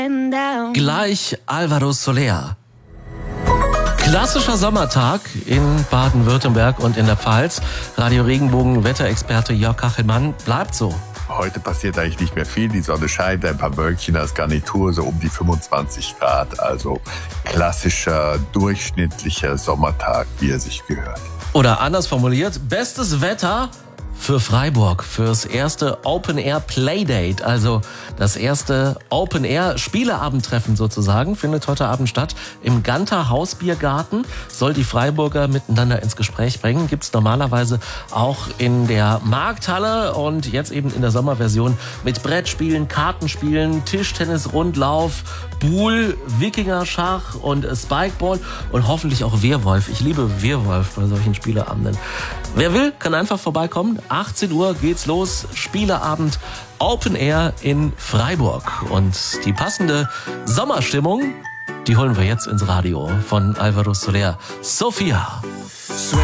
Gleich Álvaro Soler. Klassischer Sommertag in Baden-Württemberg und in der Pfalz. Radio Regenbogen Wetterexperte Jörg Kachelmann bleibt so. Heute passiert eigentlich nicht mehr viel. Die Sonne scheint, ein paar Wölkchen als Garnitur, so um die 25 Grad. Also klassischer, durchschnittlicher Sommertag, wie er sich gehört. Oder anders formuliert, bestes Wetter für Freiburg, fürs erste Open-Air-Playdate, also das erste Open-Air-Spieleabendtreffen sozusagen, findet heute Abend statt. Im Ganter Hausbiergarten soll die Freiburger miteinander ins Gespräch bringen. Gibt's normalerweise auch in der Markthalle und jetzt eben in der Sommerversion mit Brettspielen, Kartenspielen, Tischtennis, Rundlauf, Pool, Wikingerschach und Spikeball und hoffentlich auch Werwolf. Ich liebe Werwolf bei solchen Spieleabenden. Wer will, kann einfach vorbeikommen. 18 Uhr geht's los. Spieleabend Open Air in Freiburg. Und die passende Sommerstimmung, die holen wir jetzt ins Radio von Álvaro Soler. Sophia.